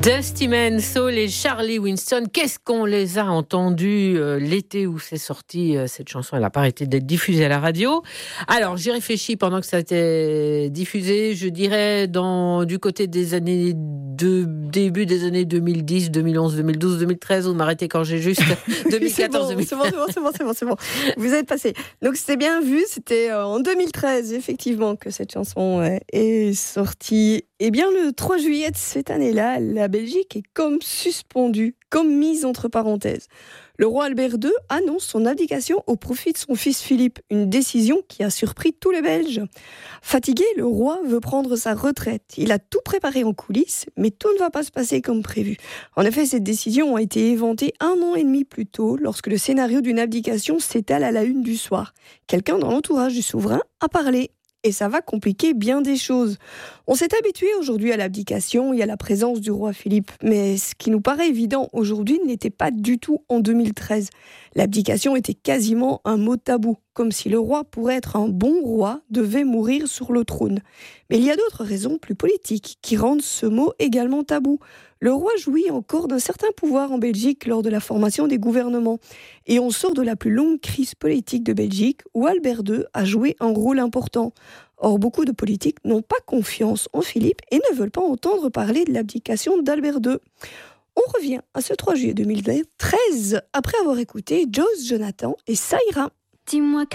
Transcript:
Dusty Soul et Charlie Winston, qu'est-ce qu'on les a entendus l'été où c'est sorti cette chanson, elle n'a pas arrêté d'être diffusée à la radio. Alors j'ai réfléchi pendant que ça a été diffusé, je dirais du côté des années début des années 2010, 2011, 2012, 2013, vous m'arrêtez quand j'ai juste 2014, 2015. C'est bon. Vous êtes passé. Donc c'était bien vu, c'était en 2013 effectivement que cette chanson est sortie. Eh bien le 3 juillet de cette année-là, la Belgique est comme suspendue, comme mise entre parenthèses. Le roi Albert II annonce son abdication au profit de son fils Philippe, une décision qui a surpris tous les Belges. Fatigué, le roi veut prendre sa retraite. Il a tout préparé en coulisses, mais tout ne va pas se passer comme prévu. En effet, cette décision a été éventée 1 an et demi plus tôt, lorsque le scénario d'une abdication s'étale à la une du soir. Quelqu'un dans l'entourage du souverain a parlé. Et ça va compliquer bien des choses. On s'est habitué aujourd'hui à l'abdication et à la présence du roi Philippe. Mais ce qui nous paraît évident aujourd'hui n'était pas du tout en 2013. L'abdication était quasiment un mot tabou, comme si le roi, pour être un bon roi, devait mourir sur le trône. Mais il y a d'autres raisons plus politiques qui rendent ce mot également tabou. Le roi jouit encore d'un certain pouvoir en Belgique lors de la formation des gouvernements. Et on sort de la plus longue crise politique de Belgique où Albert II a joué un rôle important. Or, beaucoup de politiques n'ont pas confiance en Philippe et ne veulent pas entendre parler de l'abdication d'Albert II. On revient à ce 3 juillet 2013 après avoir écouté Joss Jonathan et Saïra. Dis-moi